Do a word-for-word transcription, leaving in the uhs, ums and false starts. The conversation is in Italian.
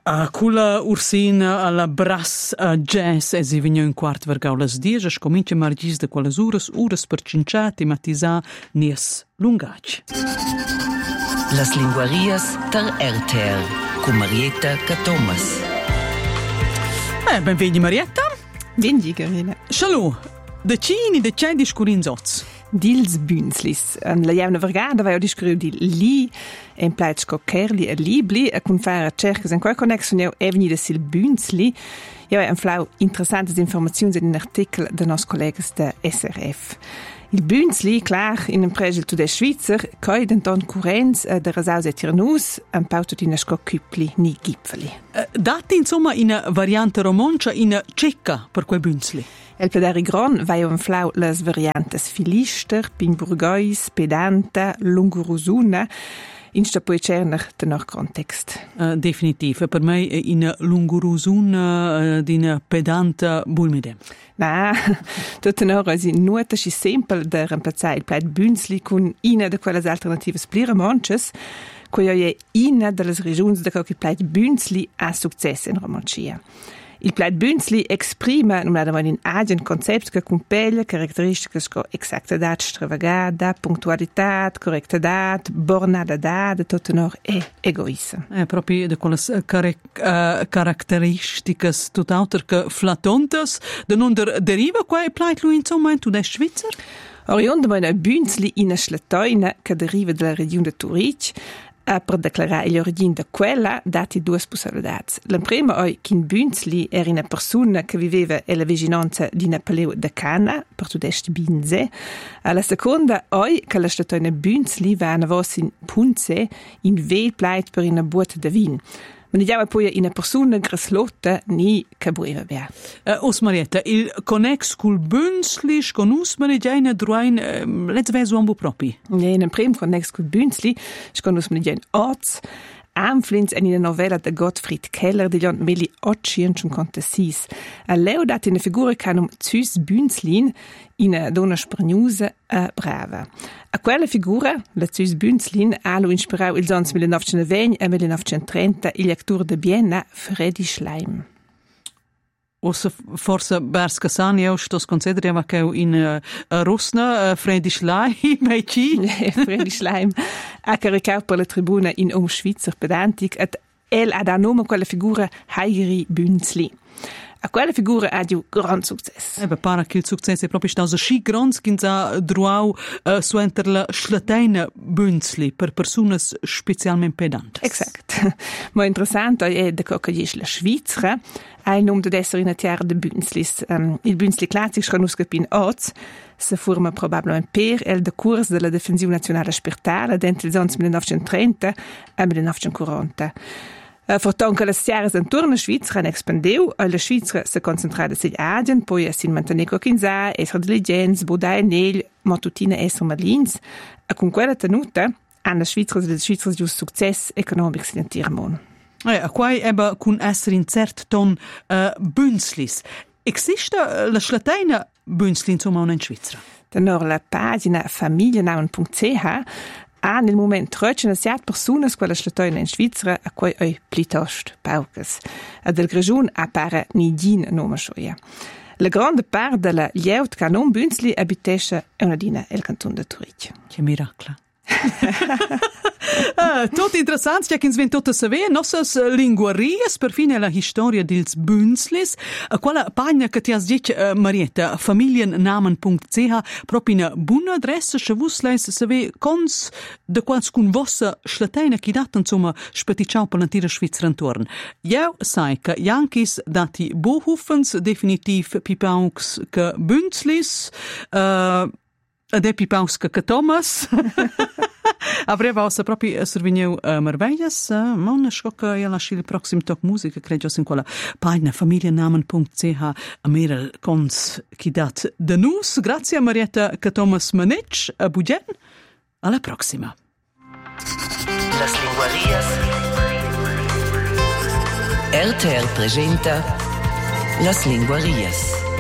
Uh, Cula ursina alla brass uh, jazz e si vigno in quart vergau las dies, es comincia margis de quelles ures, ures per cinciati, matisa, nies lungaci. Las linguarias ter R T R, con Marietta Catomas. Eh, benveni Marietta. Benveni, Carina. Shalom. De cini, de c'è di scurinzots. Dils Bünzlis. La javna vergada vai a discutere di li en pleit scoccherli e libli e con fare cercas en quel connexioneu e venire sil Bünzli. Ja, ein flau interessantes informazioni in un artikel de nos collegas de S R F. Il Bünzli, clar, in un pregel tu de Schweizer, coi denton currents de rasaus e tirnus, un pauto di nascocupli ni gipfeli. Uh, dati insomma in variante romancia in cecca per quel Bünzli. El pedari gron vai un flau las variantes filister, pingburgois, pedanta, lungurusuna, in sta poi cerner tenor context. Uh, definitiv. Per me in lungurusuna, uh, din pedanta bulmide. Na, tot tenor is in nuota si simpel de remplazar il pleit Bünzli con ina de quelles alternatives plire monches, quio è ina de las regions de quel pleit Bünzli a success in Romancia. Il pleit Bünzli exprime, normalmente in agien concept che compaglia caratteristiche come exactità, stravagada, puntualità, correttità, bornadità, de tot tenor e egoismo. È proprio di quelle car- uh, caratteristiche tutt'altre che flatontes, da non der- deriva quel pleit lui insomma in tutte Svizzera? Oriunde mai una Bünzli in una slatoina che deriva dalla regione de Turic, Uh, per declarare l'origine di quella dati due possibilità. La prima è che in Bünzli era una persona che viveva alla vicinanza di una paleo de Cana, per tudeste Binze. Uh, la seconda è che la statuina Bünzli va a vos in Punze in vel pleit per una botte de vin. Ma diciamo poi una persona greslotta ni che bueva bea. Uh, os Marietta, il connex col Bünzli sconus me ne giaina druain uh, let's vesu ambo propi. Ja, in un prim connex col Bünzli sconus me ne giain orts, Amflins en in una novella de Gottfried Keller di Jon Meli ottocentocinquantasei. A leu dat in una figura canum Züs Bünzlin in una donna spagnusa uh, brava. A quella figura, la Züs Bünzlin, ha lo inspirau il sons millenovecentoventi e millenovecentotrenta il actor de Vienna Freddy Schleim. Ossa forse bers casani eu stos consideriamo che in uh, Rusna uh, Freddy Schleim mai ci Freddy Schleim ha caricato per la tribuna in um Schweizer pedantic et el ha da nome quella figura Heigeri Bünzli. A quella figura ha di gran successo. E beh, pare che il successo è proprio stato sci grande che ha druau uh, su enter la schlateina Bünzli per persone specialmente pedanti. Esatto. Ma interessante è che la Svizzera ha il nome di essere in terra di Bünzlis. Um, il Bünzli classico conosco in Oz, si forma probabilmente per il decurs della difensione nazionale spertale dentro gli anni millenovecentotrenta e millenovecentoquaranta. Uh, Fortan che le sierras intorno a Svizzera hanno espandiu, e la Svizzera si concentrata sugli Adien, poi si manteneva con Kinsa, Esra Diligence, Bodai, Nel, Matutina, Esra Malins, e con quella tenuta hanno la Svizzera e le Svizzera giusto successo economico in intero mondo. Eh, a quai ebbe con essere in cert ton uh, Bünzlis. Esiste uh, la schlateina Bünzli insomma in Svizzera? Tenor la pagina familienamen punkt c h ha nel momento trecentasette persone quella schlatoina in Svizzera a cui è piuttosto paucas. A del regione appare nidin nome scioia. La grande parte della lieut che non Bünzli abitesce è una dina il canton de Turic. Che miracolo. uh, tot interessant, ja kins ven tot a saver nossas linguarias per fine la historia dils Bünzlis. Uh, quella pagina che ti has dit uh, Marietta, familiennamen punkt c h, proprio una buona adressa se vus leis saver cons de qualscun vossa schlateina chi dat insomma speticciau per l'antira Svizzera intorn. Jau sai che Jankis dati Bohufens definitiv pipauks che Bünzlis uh, ed è pipauska che Thomas avreva ossa proprio survigneu uh, merveglias, uh, ma non scocca e lasci il prossimo talk musica, credo in quella pagina familiennamen punkt c h a mera cons chi dat de nus. Grazie a Marietta che Thomas Manic, a Bugen. Alla prossima. Las linguarias. R T R presenta Las linguarias.